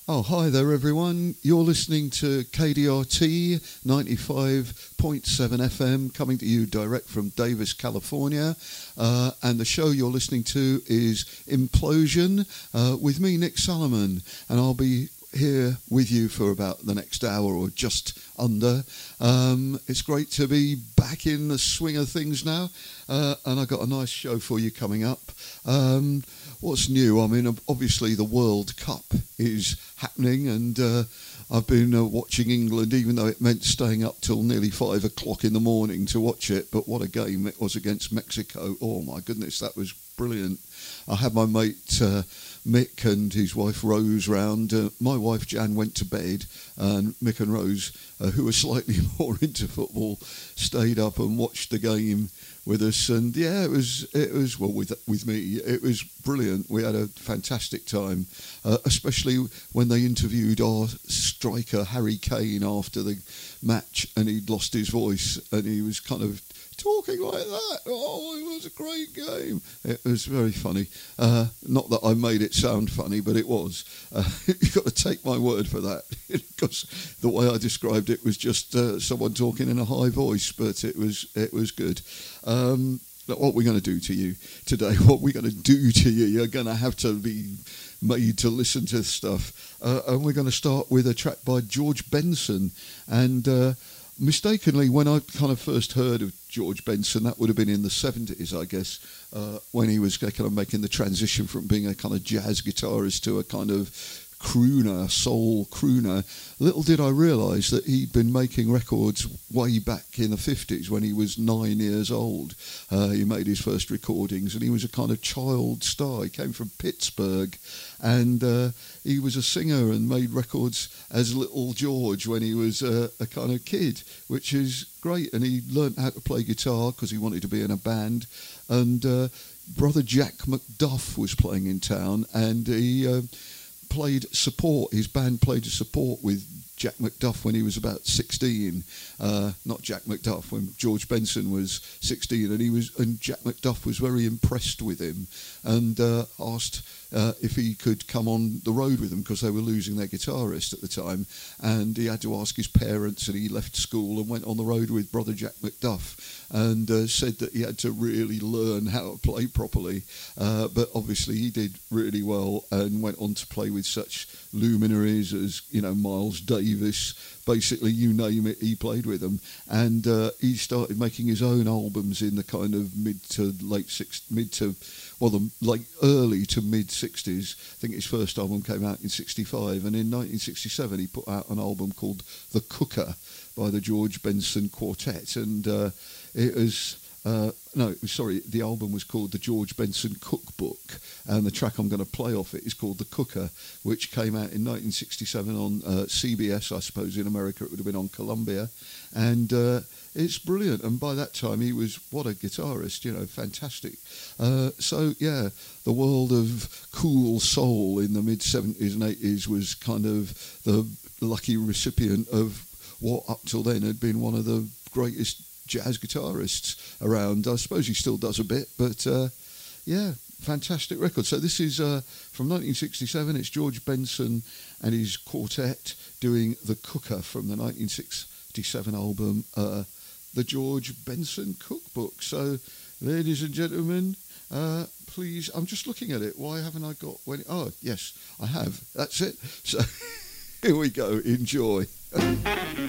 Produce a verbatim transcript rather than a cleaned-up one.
Oh, hi there, everyone. You're listening to K D R T ninety-five point seven F M, coming to you direct from Davis, California. Uh, and the show you're listening to is Implosion uh, with me, Nick Solomon. And I'll be here with you for about the next hour or just under. Um, it's great to be back in the swing of things now. Uh, and I've got a nice show for you coming up. Um, what's new? I mean, obviously the World Cup is happening, and uh, I've been uh, watching England, even though it meant staying up till nearly five o'clock in the morning to watch it. But what a game it was against Mexico. Oh, my goodness, that was brilliant. I had my mate uh, Mick and his wife Rose round. Uh, my wife Jan went to bed, and Mick and Rose, uh, who were slightly more into football, stayed up and watched the game with us. And yeah, it was it was well with with me. It was brilliant. We had a fantastic time, uh, especially when they interviewed our striker Harry Kane after the match, and he'd lost his voice, and he was kind of talking like that. Oh, it was a great game. It was very funny. Uh, not that I made it sound funny, but it was. Uh, you've got to take my word for that, because the way I described it was just uh, someone talking in a high voice, but it was it was good. Um, what we're going to do to you today, what we're going to do to you, you're going to have to be made to listen to stuff. Uh, and we're going to start with a track by George Benson. And uh, mistakenly, when I kind of first heard of George Benson, that would have been in the seventies, I guess, uh, when he was kind of making the transition from being a kind of jazz guitarist to a kind of crooner, soul crooner. Little did I realise that he'd been making records way back in the fifties when he was nine years old. Uh, he made his first recordings, and he was a kind of child star. He came from Pittsburgh, and uh, he was a singer and made records as Little George when he was uh, a kind of kid, which is great. And he learnt how to play guitar because he wanted to be in a band. And uh, brother Jack McDuff was playing in town, and he Uh, played support. His band played support with Jack McDuff when he was about sixteen. Uh, not Jack McDuff, when George Benson was sixteen, and he was, and Jack McDuff was very impressed with him, and uh, asked uh, if he could come on the road with them, because they were losing their guitarist at the time, and he had to ask his parents, and he left school and went on the road with brother Jack McDuff, and uh, said that he had to really learn how to play properly, uh, but obviously he did really well and went on to play with such luminaries as, you know, Miles Davis. Basically, you name it, he played with them, and uh, he started making his own albums in the kind of mid to late six, mid to well, the like early to mid sixties. I think his first album came out in sixty-five, and in nineteen sixty-seven he put out an album called The Cooker by the George Benson Quartet, and uh, it was. Uh, no, sorry, the album was called The George Benson Cookbook, and the track I'm going to play off it is called The Cooker, which came out in nineteen sixty-seven on uh, C B S, I suppose in America it would have been on Columbia, and uh, it's brilliant. And by that time he was, what a guitarist, you know, fantastic. Uh, so, yeah, the world of cool soul in the mid-seventies and eighties was kind of the lucky recipient of what up till then had been one of the greatest jazz guitarists around. I suppose he still does a bit, but uh, yeah, fantastic record. So this is uh, from nineteen sixty-seven. It's George Benson and his quartet doing The Cooker from the nineteen sixty-seven album, uh, The George Benson Cookbook. So, ladies and gentlemen, uh, please, I'm just looking at it. Why haven't I got when? Oh, yes, I have. That's it. So here we go. Enjoy.